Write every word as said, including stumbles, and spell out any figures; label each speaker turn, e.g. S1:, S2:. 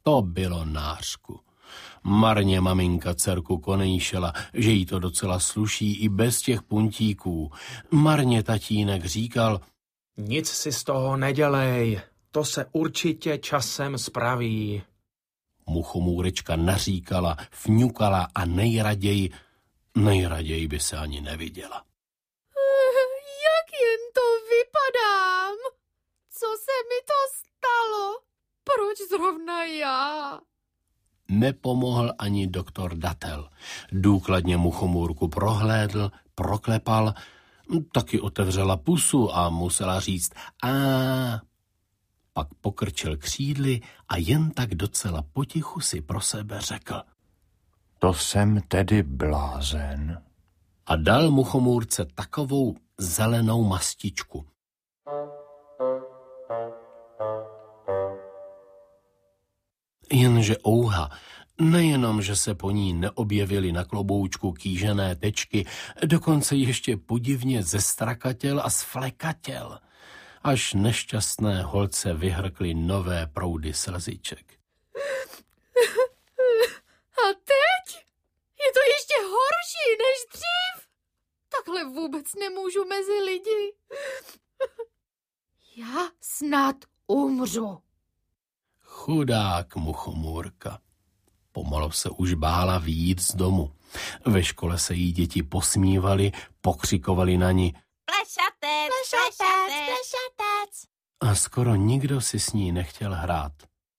S1: To bylo nářku. Marně maminka dcerku konejšela, že jí to docela sluší i bez těch puntíků. Marně tatínek říkal:
S2: Nic si z toho nedělej, to se určitě časem spraví.
S1: Muchomůrečka naříkala, fňukala a nejraději, nejraději by se ani neviděla.
S3: Jak jen to vypadám? Co se mi to stalo? Proč zrovna já?
S1: Nepomohl ani doktor Datel. Důkladně muchomůrku prohlédl, proklepal, taky otevřela pusu a musela říct a. Pak pokrčil křídly a jen tak docela potichu si pro sebe řekl:
S4: To jsem tedy blázen.
S1: A dal muchomůrce takovou zelenou mastičku. Jenže ouha, nejenom, že se po ní neobjevily na kloboučku kýžené tečky, dokonce ještě podivně zestrakatěl a sflekatěl, až nešťastné holce vyhrkly nové proudy slziček.
S3: A teď? Je to ještě horší než dřív? Takhle vůbec nemůžu mezi lidi. Já snad umřu.
S1: Chudák muchomůrka. Pomalu se už bála vyjít z domu. Ve škole se jí děti posmívali, pokřikovali na ní:
S5: Plešatec, plešatec, plešatec.
S1: A skoro nikdo si s ní nechtěl hrát.